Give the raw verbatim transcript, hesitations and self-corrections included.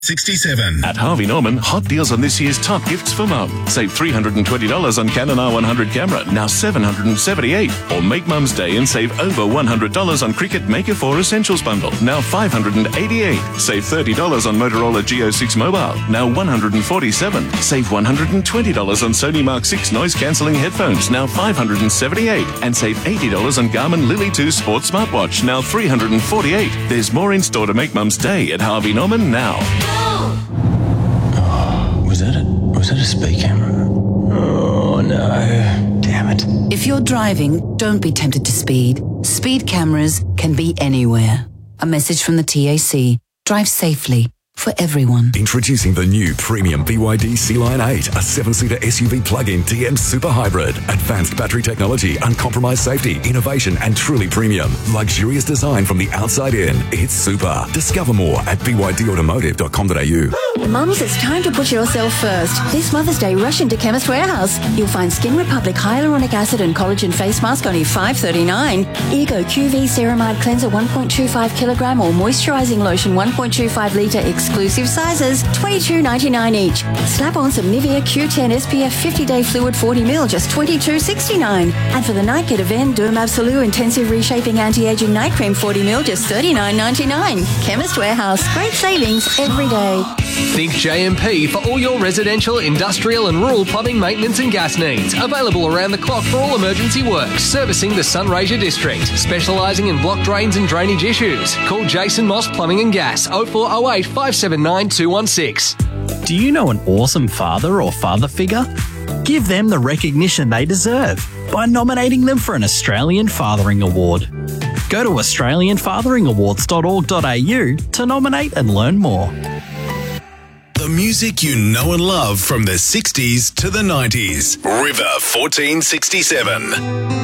sixty-seven. At Harvey Norman, hot deals on this year's top gifts for mum. Save three hundred twenty dollars on Canon R one hundred camera, now seven hundred seventy-eight dollars. Or make Mum's Day and save over one hundred dollars on Cricut Maker four Essentials bundle, now five hundred eighty-eight dollars. Save thirty dollars on Motorola G O six Mobile, now one hundred forty-seven dollars. Save one hundred twenty dollars on Sony Mark six noise-cancelling headphones, now five hundred seventy-eight dollars. And save eighty dollars on Garmin Lily two Sports Smartwatch, now three hundred forty-eight dollars. There's more in store to make Mum's Day at Harvey Norman now. Was that a, was that a speed camera? Oh, no. Damn it. If you're driving, don't be tempted to speed. Speed cameras can be anywhere. A message from the T A C. Drive safely. For everyone. Introducing the new premium B Y D Sea-Line eight, a seven-seater S U V plug-in D M Super Hybrid. Advanced battery technology, uncompromised safety, innovation, and truly premium. Luxurious design from the outside in. It's super. Discover more at b y d automotive dot com dot a u. Mums, it's time to put yourself first. This Mother's Day, rush into Chemist Warehouse. You'll find Skin Republic Hyaluronic Acid and Collagen Face Mask only five thirty-nine. Ego Q V Ceramide Cleanser one point two five kilogram or Moisturizing Lotion one point two five litre exclusive sizes, twenty-two ninety-nine each. Slap on some Nivea Q ten S P F fifty day Fluid forty milliliters, just twenty-two sixty-nine. And for the night, get Avène Derm Absolute Intensive Reshaping Anti-Aging Night Cream forty milliliters, just thirty-nine ninety-nine. Chemist Warehouse. Great savings every day. Think J M P for all your residential, industrial and rural plumbing maintenance and gas needs. Available around the clock for all emergency works. Servicing the Sunraysia district. Specialising in block drains and drainage issues. Call Jason Moss Plumbing and Gas oh four oh eight, five seven nine, two one six. Do you know an awesome father or father figure? Give them the recognition they deserve by nominating them for an Australian Fathering Award. Go to australian fathering awards dot org dot a u to nominate and learn more. The music you know and love from the sixties to the nineties. River fourteen sixty-seven.